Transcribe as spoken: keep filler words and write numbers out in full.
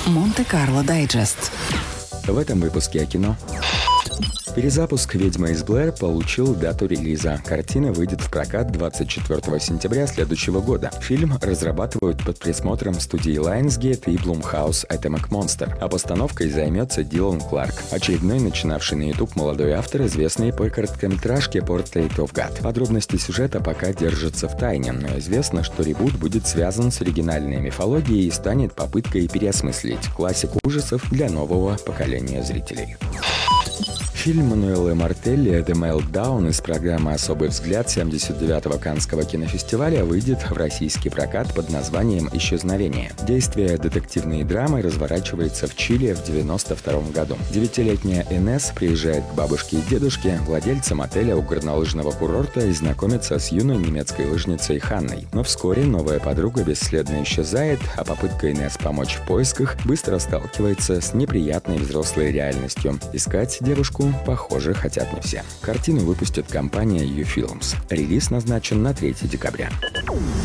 Монте-Карло Дайджест. В этом выпуске о кино. Перезапуск «Ведьма из Блэр» получил дату релиза. Картина выйдет в прокат двадцать четвёртого сентября следующего года. Фильм разрабатывают под присмотром студии Lionsgate и Blumhouse Atomic Monster, а постановкой займется Дилан Кларк, очередной начинавший на YouTube молодой автор, известный по короткометражке Portrait of God. Подробности сюжета пока держатся в тайне, но известно, что ребут будет связан с оригинальной мифологией и станет попыткой переосмыслить классику ужасов для нового поколения зрителей. Фильм Мануэлы Мартелли «The Meltdown» из программы «Особый взгляд» семьдесят девятого Каннского кинофестиваля выйдет в российский прокат под названием «Исчезновение». Действие детективной драмы разворачивается в Чили в девяносто втором году. Девятилетняя Инесс приезжает к бабушке и дедушке, владельцам отеля у горнолыжного курорта, и знакомится с юной немецкой лыжницей Ханной. Но вскоре новая подруга бесследно исчезает, а попытка Инесс помочь в поисках быстро сталкивается с неприятной взрослой реальностью. Искать девушку, похоже, хотят не все. Картину выпустит компания YouFilms. Релиз назначен на третьего декабря.